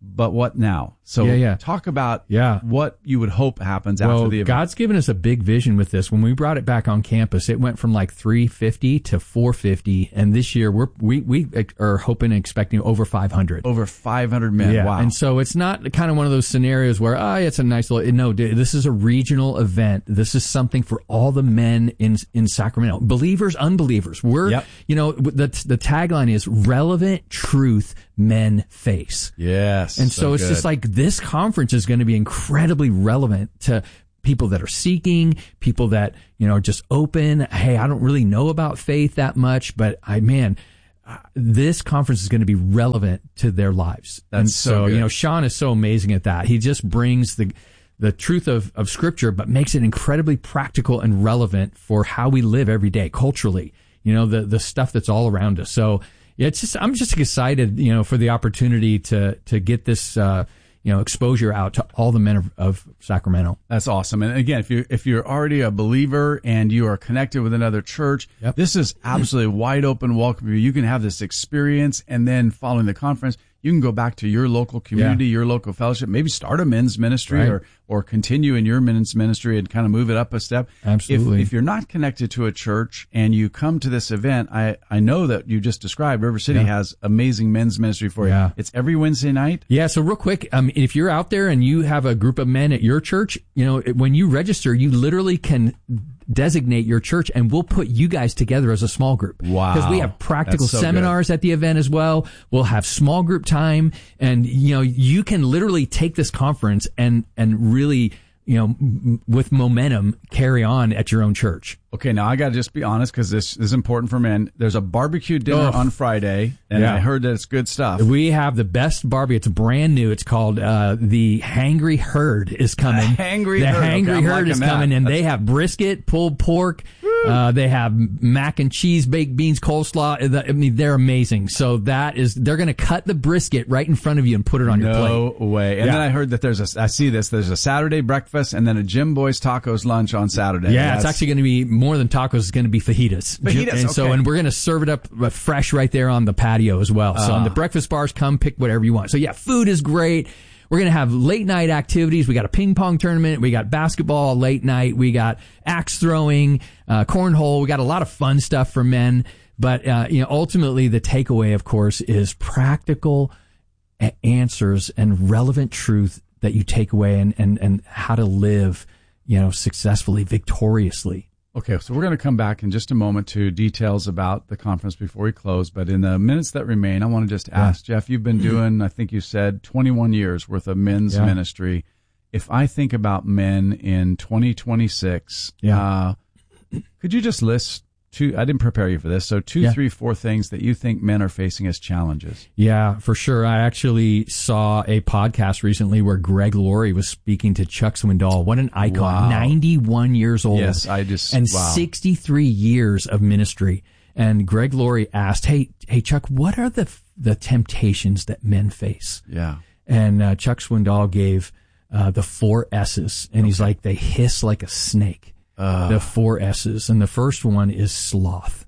but what now? So yeah, yeah. talk about yeah. what you would hope happens well, after the event. God's given us a big vision with this. When we brought it back on campus, it went from like three fifty to four fifty, and this year we're we we are hoping and expecting over five hundred. Over five hundred men. Yeah. Wow. And so it's not kind of one of those scenarios where oh, it's a nice little. No, this is a regional event. This is something for all the men in in Sacramento, believers, unbelievers. We're yep. you know the the tagline is relevant truth men face. Yes. And so, so it's good. just like this conference is going to be incredibly relevant to people that are seeking, people that, you know, are just open. Hey, I don't really know about faith that much, but I, man, uh, this conference is going to be relevant to their lives. That's and so, so good. you know, Sean is so amazing at that. He just brings the, the truth of, of scripture, but makes it incredibly practical and relevant for how we live every day culturally, you know, the, the stuff that's all around us. So, yeah, it's just, I'm just excited, you know, for the opportunity to, to get this, uh, you know, exposure out to all the men of, of Sacramento. That's awesome. And again, if you if you're already a believer and you are connected with another church, yep. this is absolutely wide open welcome for you. You can have this experience, and then following the conference, you can go back to your local community, yeah. your local fellowship, maybe start a men's ministry right. or or continue in your men's ministry and kind of move it up a step. Absolutely. If, if you're not connected to a church and you come to this event, I, I know that you just described River City yeah. has amazing men's ministry for yeah. you. It's every Wednesday night. Yeah. So real quick, um, if you're out there and you have a group of men at your church, you know, when you register, you literally can designate your church and we'll put you guys together as a small group. Wow. Because we have practical so seminars good. at the event as well. We'll have small group time, and, you know, you can literally take this conference and, and really, you know, m- with momentum, carry on at your own church. Okay, now I got to just be honest because this is important for men. There's a barbecue dinner oh. on Friday, and yeah. I heard that it's good stuff. We have the best barbecue. It's brand new. It's called uh, the Hangry Herd is coming. The Hangry the Herd. Hangry Okay, Herd is coming, that. and That's... they have brisket, pulled pork. Uh, they have mac and cheese, baked beans, coleslaw. I mean, they're amazing. So that is, they're going to cut the brisket right in front of you and put it on no your plate. No way. And yeah. then I heard that there's a, I see this, there's a Saturday breakfast and then a Jim Boy's Tacos lunch on Saturday. Yeah, That's... it's actually going to be more than tacos. It's going to be fajitas. Fajitas, and so, okay. and we're going to serve it up fresh right there on the patio as well. So uh. on the breakfast bars, come pick whatever you want. So yeah, food is great. We're going to have late night activities. We got a ping pong tournament. We got basketball late night. We got axe throwing, uh, cornhole. We got a lot of fun stuff for men. But, uh, you know, ultimately the takeaway, of course, is practical a- answers and relevant truth that you take away and, and, and how to live, you know, successfully, victoriously. Okay, so we're going to come back in just a moment to details about the conference before we close. But in the minutes that remain, I want to just ask, yeah. Jeff, you've been doing, I think you said, twenty-one years worth of men's yeah. ministry. If I think about men in twenty twenty-six, yeah. uh, could you just list two, I didn't prepare you for this, so two, yeah. three, four things that you think men are facing as challenges? Yeah, for sure. I actually saw a podcast recently where Greg Laurie was speaking to Chuck Swindoll. What an icon. Wow. ninety-one years old. Yes, I just, And wow. sixty-three years of ministry. And Greg Laurie asked, hey, hey, Chuck, what are the the temptations that men face? Yeah. And uh, Chuck Swindoll gave uh, the four S's. And okay. he's like, they hiss like a snake. Uh, the four S's. And the first one is sloth.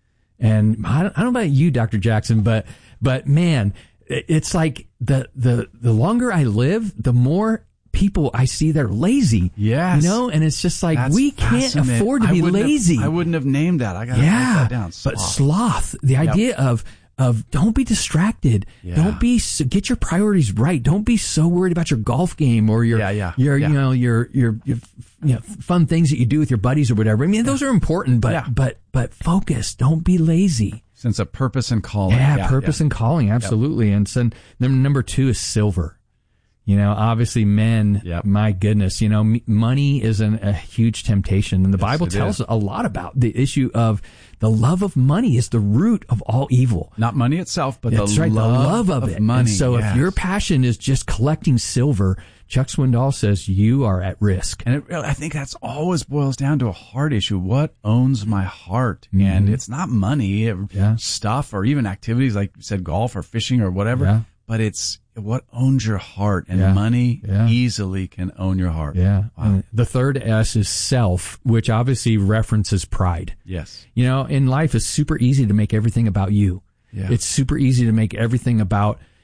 And I don't, I don't know about you, Doctor Jackson, but, but man, it's like the, the, the longer I live, the more people I see that are lazy. Yes. You know, and it's just like, That's we can't afford to I be lazy. Have, I wouldn't have named that. I got to yeah, write that down. Sloth. But sloth, the idea yep. of, of don't be distracted. Yeah. Don't be, get your priorities right. Don't be so worried about your golf game or your, yeah, yeah, your, yeah. you know, your, your, your, you know, fun things that you do with your buddies or whatever. I mean, those are important, but, yeah. but, but focus. Don't be lazy. Sense of purpose and calling. Yeah, yeah purpose yeah. and calling. Absolutely. Yep. And so then number two is silver. You know, obviously men, yep. my goodness, you know, m- money is an, a huge temptation. And the yes, Bible tells is. a lot about the issue of the love of money is the root of all evil. Not money itself, but That's the, right, love the love of, of it. money. And so yes. if your passion is just collecting silver, Chuck Swindoll says you are at risk. And it, I think that's always boils down to a heart issue. What owns my heart? Mm-hmm. And it's not money, it, yeah. stuff, or even activities like you said, golf or fishing or whatever. Yeah. But it's what owns your heart, and yeah. money yeah. easily can own your heart. Yeah. Wow. The third S is self, which obviously references pride. Yes. You know, in life, it's super easy to make everything about you. Yeah. It's super easy to make everything about,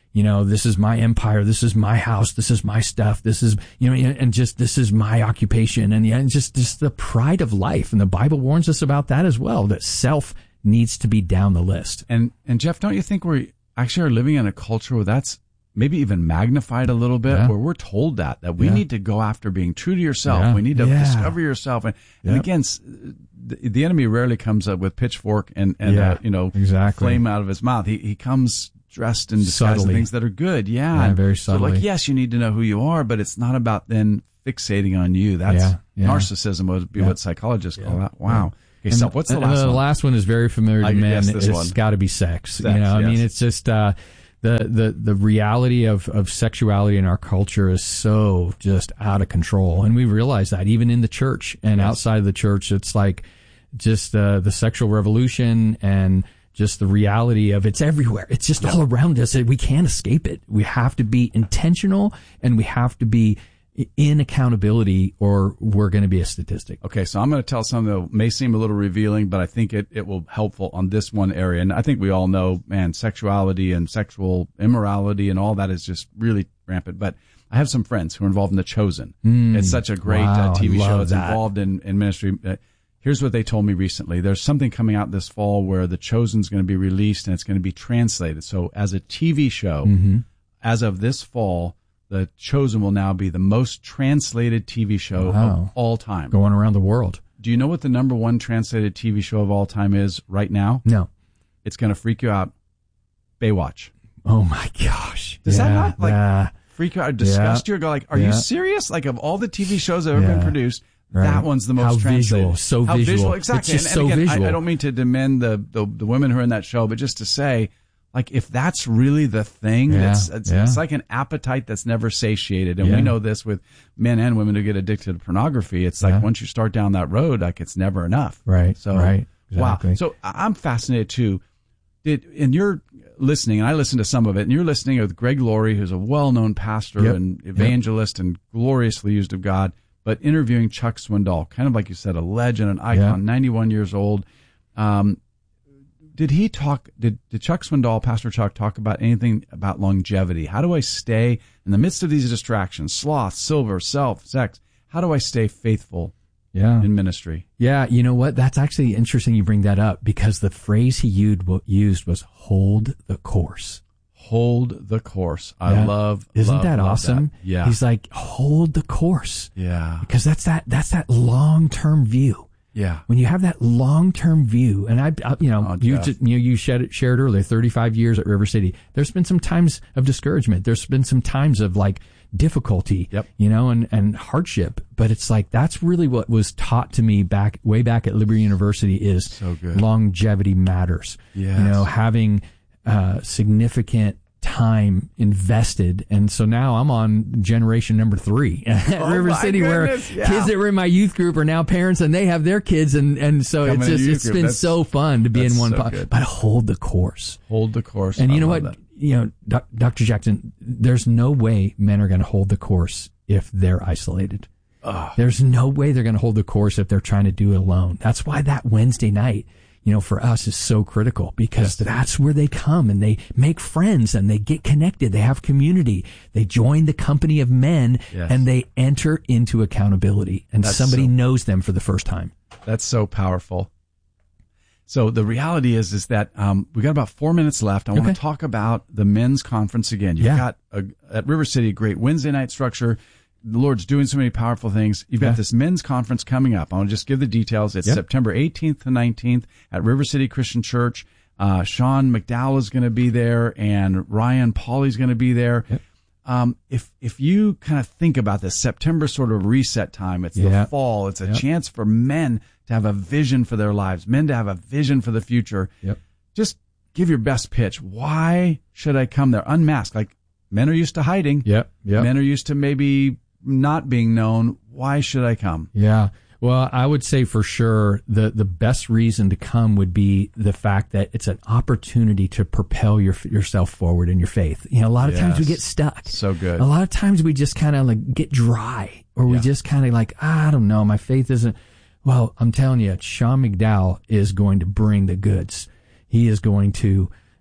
you know, this is my empire, this is my house, this is my stuff, this is, you know, and just, this is my occupation, and, and just, just the pride of life. And the Bible warns us about that as well, that self needs to be down the list. And, and Jeff, don't you think we actually are living in a culture where that's maybe even magnified a little bit, yeah. where we're told that, that we yeah. need to go after being true to yourself. Yeah. We need to yeah. discover yourself. And, yep. and again, the, the enemy rarely comes up with pitchfork and, and yeah, uh, you know, exactly. flame out of his mouth. He, he comes dressed and disguised in things that are good. Yeah. yeah very subtly. So like, yes, you need to know who you are, but it's not about then fixating on you. That's yeah, yeah. narcissism would be yeah. what psychologists yeah. call that. Wow. Okay, and so what's the and last the one? The last one is very familiar to I men. It's got to be sex. sex. You know, yes. I mean, it's just, uh, the, the, the reality of, of sexuality in our culture is so just out of control. And we realize that even in the church and yes. outside of the church, it's like just, uh, the sexual revolution and just the reality of it's everywhere. It's just yep. all around us. We can't escape it. We have to be intentional, and we have to be in accountability, or we're going to be a statistic. Okay, so I'm going to tell something that may seem a little revealing, but I think it, it will be helpful on this one area. And I think we all know, man, sexuality and sexual immorality and all that is just really rampant. But I have some friends who are involved in The Chosen. Mm, it's such a great wow, uh, T V show. It's that. involved in, in ministry. Uh, here's what they told me recently. There's something coming out this fall where The Chosen is going to be released, and it's going to be translated. So as a T V show, mm-hmm. as of this fall, The Chosen will now be the most translated T V show wow. of all time. Going around the world. Do you know what the number one translated T V show of all time is right now? No. It's going to freak you out. Baywatch. Oh, my gosh. Does yeah, that not like yeah. freak you out or disgust yeah. you or go like, are yeah. you serious? Like, of all the T V shows that have ever yeah. been produced, right. that one's the most How translated. Visual, so How visual. visual. Exactly. It's just and, and so again, visual. I, I don't mean to demean the, the, the women who are in that show, but just to say, like, if that's really the thing, yeah, it's, it's, yeah. it's like an appetite that's never satiated. And yeah. we know this with men and women who get addicted to pornography. It's like yeah. once you start down that road, like it's never enough. Right. So, right. Exactly. wow. So I'm fascinated too. Did, and you're listening, and I listened to some of it, and you're listening with Greg Laurie, who's a well-known pastor yep. and evangelist yep. and gloriously used of God, but interviewing Chuck Swindoll, kind of like you said, a legend, an icon, yeah. ninety-one years old. Um, Did he talk, did, did Chuck Swindoll, Pastor Chuck, talk about anything about longevity? How do I stay in the midst of these distractions, sloth, silver, self, sex? How do I stay faithful yeah. in ministry? Yeah, you know what? That's actually interesting you bring that up, because the phrase he used was hold the course. Hold the course. I yeah. love, Isn't love, that love awesome? That. Yeah. He's like, hold the course. Yeah. Because that's that, that's that long-term view. Yeah. When you have that long-term view, and I, I you know, oh, you, you know, you shared, shared earlier, thirty-five years at River City. There's been some times of discouragement. There's been some times of like difficulty, yep. you know, and, and hardship. But it's like, that's really what was taught to me back, way back at Liberty University is so good. Longevity matters. Yes. You know, having, uh, significant time invested. And so now I'm on generation number three at oh River City, goodness, where yeah. kids that were in my youth group are now parents, and they have their kids. And, and so Coming it's just, it's group. been that's, so fun to be in one, so po- good. but hold the course. Hold the course. And I you know what, that. you know, Doc, Doctor Jackson, there's no way men are going to hold the course if they're isolated. Ugh. There's no way they're going to hold the course if they're trying to do it alone. That's why that Wednesday night, you know, for us is so critical, because yes. that's where they come and they make friends and they get connected. They have community. They join the company of men yes. and they enter into accountability, and that's somebody so, knows them for the first time. That's so powerful. So the reality is, is that um, we got about four minutes left. I okay. want to talk about the men's conference again. You've yeah. got a, at River City a great Wednesday night structure. The Lord's doing so many powerful things. You've got yeah. this men's conference coming up. I want to just give the details. It's yep. September eighteenth to nineteenth at River City Christian Church. Uh, Sean McDowell is going to be there, and Ryan Pauly's going to be there. Yep. Um, if if you kind of think about this September sort of reset time, it's the yep. fall. It's a yep. chance for men to have a vision for their lives, men to have a vision for the future. Yep. Just give your best pitch. Why should I come there? Unmasked. Like, men are used to hiding. Yep. Yep. Men are used to maybe not being known. Why should I come? Yeah. Well, I would say for sure the, the best reason to come would be the fact that it's an opportunity to propel your, yourself forward in your faith. You know, a lot of yes. times we get stuck. So good. A lot of times we just kind of like get dry, or we yeah. just kind of like, ah, I don't know, my faith isn't. Well, I'm telling you, Sean McDowell is going to bring the goods. He is going to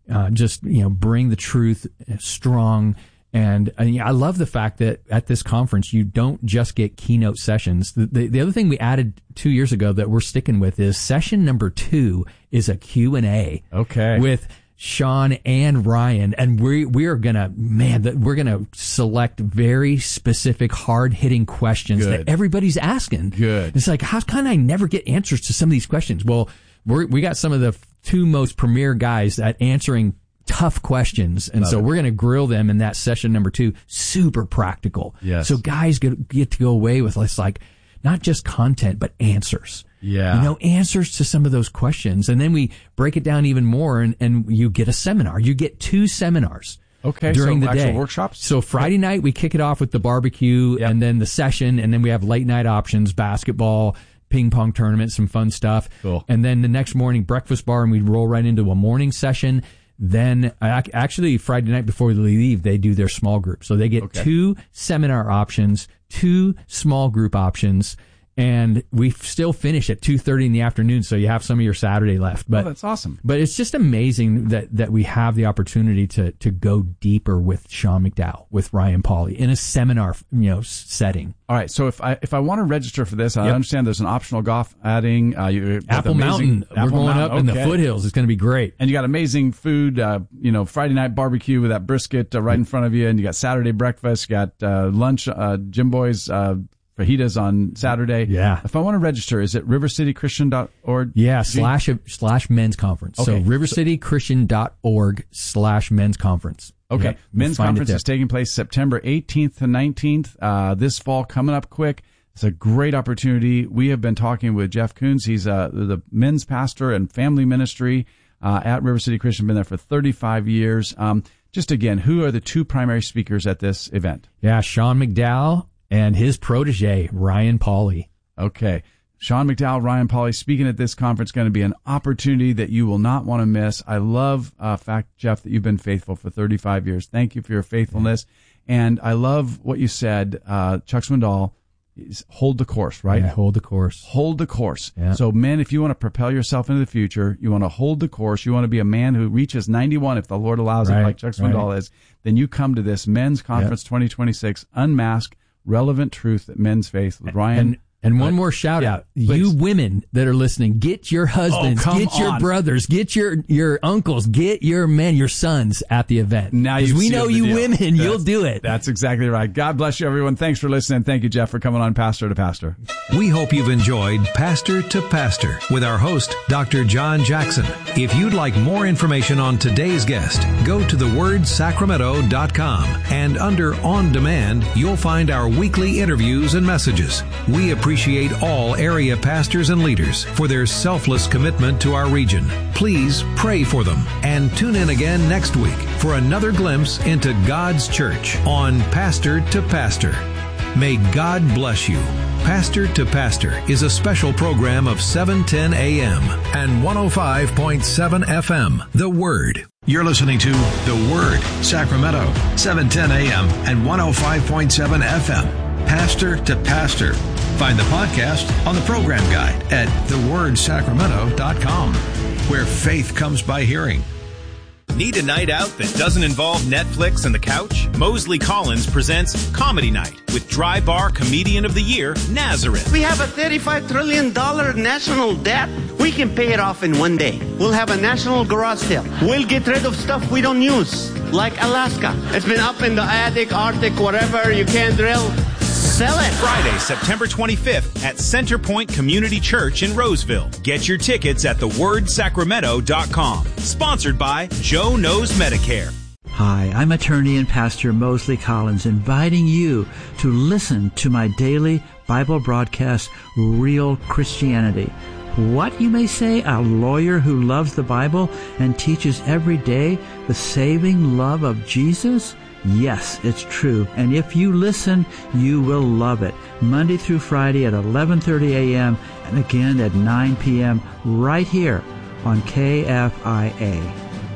uh, just, you know, bring the truth strong. And uh, I love the fact that at this conference, you don't just get keynote sessions. The, the, the other thing we added two years ago that we're sticking with is session number two is a Q and A. Okay. With Sean and Ryan. And we, we are going to, man, we're going to select very specific, hard hitting questions Good. that everybody's asking. Good. It's like, how can I never get answers to some of these questions? Well, we're, we got some of the two most premier guys at answering tough questions. And Love so it. we're going to grill them in that session number two. Super practical. Yes. So guys get, get to go away with less like not just content, but answers. Yeah. You know, answers to some of those questions. And then we break it down even more and, and you get a seminar. You get two seminars. Okay. During so the actual day. workshops? So Friday night we kick it off with the barbecue Yep. and then the session. And then we have late night options, basketball, ping pong tournament, some fun stuff. Cool. And then the next morning breakfast bar and we roll right into a morning session. Then ac- actually Friday night before they leave, they do their small group. So they get Okay. two seminar options, two small group options, and we still finish at two thirty in the afternoon. So you have some of your Saturday left. But Oh, that's awesome. But it's just amazing that, that we have the opportunity to, to go deeper with Sean McDowell, with Ryan Pauly in a seminar, you know, setting. All right. So if I if I want to register for this, I Yep. understand there's an optional golf adding. Uh, you, Apple amazing- Mountain. We're Apple going Mountain, up in the okay. foothills. It's going to be great. And you got amazing food, uh, you know, Friday night barbecue with that brisket uh, right in front of you. And you got Saturday breakfast. You got uh, lunch, uh, Jim Boy's uh, fajitas on Saturday. Yeah. If I want to register, is it river city christian dot org? Yeah, slash slash men's conference. So Okay. river city christian dot org slash men's conference. Okay. Yep. We'll Men's find it conference there. is taking place September eighteenth to nineteenth uh, this fall, coming up quick. It's a great opportunity. We have been talking with Jeff Koons. He's uh, the men's pastor and family ministry uh, at River City Christian. Been there for thirty-five years. Um, just again, who are the two primary speakers at this event? Yeah, Sean McDowell and his protege, Ryan Pauly. Okay. Sean McDowell, Ryan Pauly speaking at this conference, going to be an opportunity that you will not want to miss. I love uh fact, Jeff, that you've been faithful for thirty-five years. Thank you for your faithfulness. And I love what you said, uh, Chuck Swindoll, is hold the course, right? Yeah, hold the course. Hold the course. Yeah. So men, if you want to propel yourself into the future, you want to hold the course, you want to be a man who reaches ninety-one if the Lord allows Right, it, like Chuck Swindoll right. is, then you come to this Men's Conference twenty twenty-six, Unmask Relevant Truth that Men's Face with Ryan. And, and one more shout Yeah, out. please. You women that are listening, get your husbands, Oh, come get your on. brothers, get your, your uncles, get your men, your sons at the event. Now 'Cause you we know you women, you'll do it. That's exactly right. God bless you, everyone. Thanks for listening. Thank you, Jeff, for coming on Pastor to Pastor. We hope you've enjoyed Pastor to Pastor with our host, Doctor John Jackson. If you'd like more information on today's guest, go to the word sacramento dot com and under On Demand, you'll find our weekly interviews and messages. We appreciate all area pastors and leaders for their selfless commitment to our region. Please pray for them and tune in again next week for another glimpse into God's church on Pastor to Pastor. May God bless you. Pastor to Pastor is a special program of seven ten a.m. and one oh five point seven F M, The Word. You're listening to The Word, Sacramento, seven ten a.m. and one oh five point seven F M. Pastor to Pastor. Find the podcast on the program guide at the word sacramento dot com, where faith comes by hearing. Need a night out that doesn't involve Netflix and the couch? Mosley Collins presents Comedy Night with Dry Bar Comedian of the Year, Nazareth. We have a thirty-five trillion dollars national debt. We can pay it off in one day. We'll have a national garage sale. We'll get rid of stuff we don't use, like Alaska. It's been up in the attic, Arctic, whatever. You can't drill. Sell it. Friday, September twenty-fifth at Centerpoint Community Church in Roseville. Get your tickets at the word sacramento dot com. Sponsored by Joe Knows Medicare. Hi, I'm attorney and pastor Mosley Collins, inviting you to listen to my daily Bible broadcast, Real Christianity. What, you may say, a lawyer who loves the Bible and teaches every day the saving love of Jesus? Yes, it's true. And if you listen, you will love it. Monday through Friday at eleven thirty a.m. and again at nine p.m. right here on K F I A.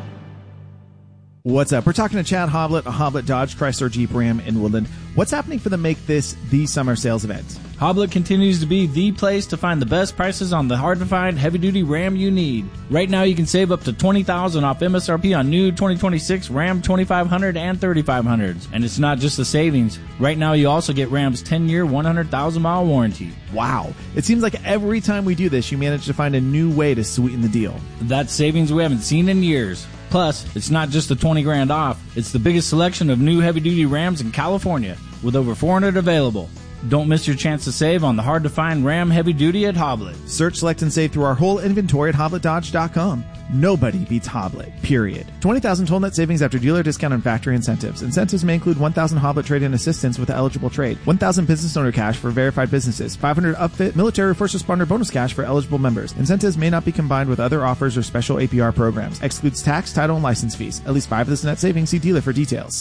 What's up? We're talking to Chad Hoblet, a Hoblet Dodge Chrysler Jeep Ram in Woodland. What's happening for the Make This the Summer Sales event? Hoblet continues to be the place to find the best prices on the hard-to-find heavy-duty Ram you need. Right now, you can save up to twenty thousand dollars off M S R P on new twenty twenty-six Ram twenty-five hundred and thirty-five hundreds. And it's not just the savings. Right now, you also get Ram's ten-year, one hundred thousand mile warranty. Wow. It seems like every time we do this, you manage to find a new way to sweeten the deal. That's savings we haven't seen in years. Plus, it's not just the twenty grand off. It's the biggest selection of new heavy-duty Rams in California, with over four hundred available. Don't miss your chance to save on the hard-to-find Ram Heavy Duty at Hoblet. Search, select, and save through our whole inventory at hoblet dodge dot com. Nobody beats Hoblet, period. twenty thousand total net savings after dealer discount and factory incentives. Incentives may include one thousand Hoblet trade-in assistance with the eligible trade, one thousand business owner cash for verified businesses, five hundred upfit military first responder bonus cash for eligible members. Incentives may not be combined with other offers or special A P R programs. Excludes tax, title, and license fees. At least five of this net savings. See dealer for details.